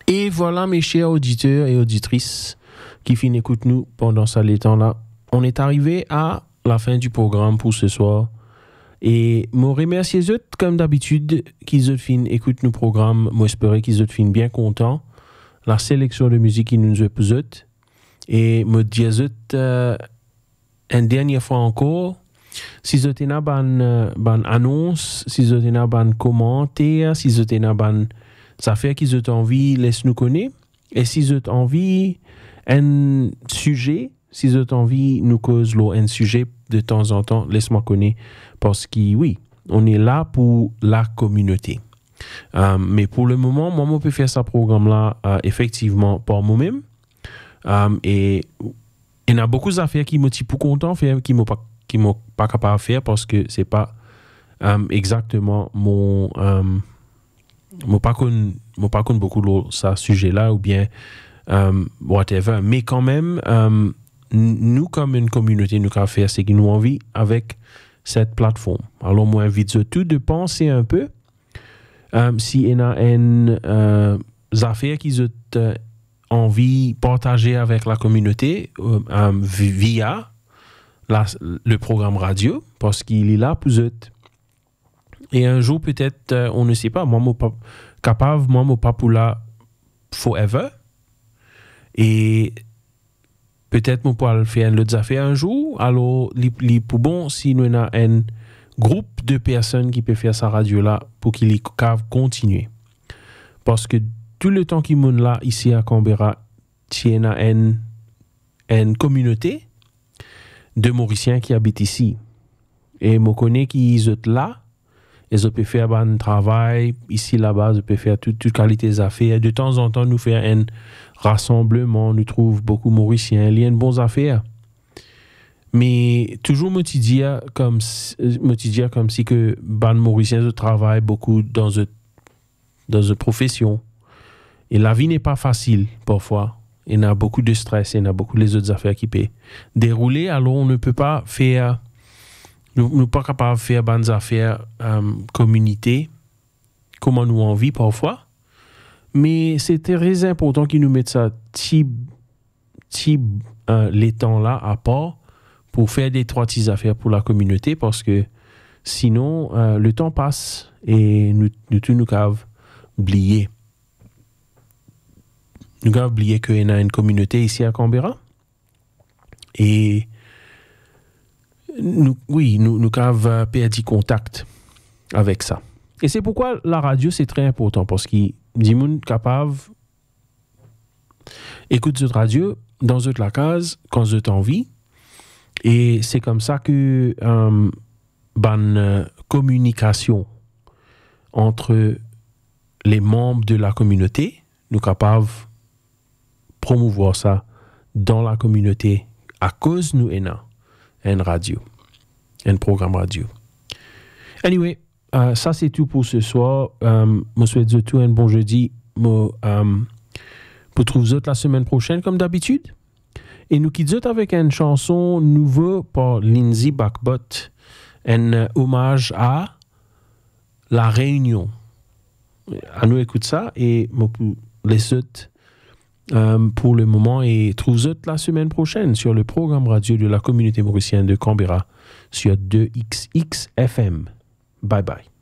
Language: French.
Et voilà mes chers auditeurs et auditrices qui finissent écouter nous pendant ça les temps-là. On est arrivé à la fin du programme pour ce soir. Et je remercie eux comme d'habitude qu'ils fin écoutent nos programmes. Moi j'espère qu'ils fin bien contents. La sélection de musique qui nous épousent. Et me dis une dernière fois encore, si vous avez ban annonce, si vous avez ban commentaire, si vous avez ban affaires qui vous ont envie, laisse-nous connaître. Et si vous avez envie un sujet, si vous avez envie nous cause un sujet de temps en temps, laisse-moi connaître. Parce que oui, on est là pour la communauté. Mais pour le moment, moi, je peux faire ce programme-là effectivement par moi-même. Et il y a beaucoup d'affaires qui me sont pour content faire, qui ne sont pas capable de faire parce que ce n'est pas exactement mon... je pas connais beaucoup de ce sujet-là ou bien whatever. Mais quand même, nous, comme une communauté, nous avons fait ce qui nous envie avec cette plateforme. Alors, moi, j'invite tout de penser un peu s'il y a une affaire qui ont envie de partager avec la communauté via le programme radio, parce qu'il est là pour eux. Et un jour, peut-être, on ne sait pas, moi, je ne suis pas capable, moi, je ne suis pas pour là forever. Et peut-être que je peux faire d'autres affaires un jour. Alors, pour bon, si nous avons un groupe de personnes qui peuvent faire sa radio-là pour qu'ils continuer. Parce que tout le temps qu'ils sont là, ici à Canberra, il y a une communauté de Mauriciens qui habitent ici. Et je connais qu'ils sont là. Et je peux faire un travail ici, là-bas. Je peux faire toute qualité des affaires. De temps en temps, nous faisons un rassemblement. Nous trouvons beaucoup de Mauriciens. Il y a une bonne affaire. Mais toujours, me dire comme si que ban Mauriciens travaillent beaucoup dans une profession. Et la vie n'est pas facile, parfois. Il y a beaucoup de stress. Il y a beaucoup les autres affaires qui peuvent dérouler. Alors, on ne peut pas faire... Nous ne sommes pas capables de faire des affaires communauté, comme nous envie parfois. Mais c'est très important qu'ils nous mettent ça les temps-là à part pour faire des trois petites affaires pour la communauté, parce que sinon, le temps passe et nous avons oublié. Nous avons oublié qu'il y a une communauté ici à Canberra. Et nous avons perdu contact avec ça. Et c'est pourquoi la radio, c'est très important, parce qu'il y a des gens capables d'écouter cette radio dans la case quand ils ont envie. Et c'est comme ça que communication entre les membres de la communauté, nous sommes capables de promouvoir ça dans la communauté à cause de nous une radio, un programme radio. Anyway, ça c'est tout pour ce soir. Je souhaite tout un bon jeudi. Pour trouver la semaine prochaine comme d'habitude. Et nous quittons avec une chanson nouvelle par Lindsay Buckbot, un hommage à la Réunion. À nous écouter ça et les autres pour le moment, et trouve-vous la semaine prochaine sur le programme radio de la communauté mauricienne de Canberra sur 2XX FM. Bye bye.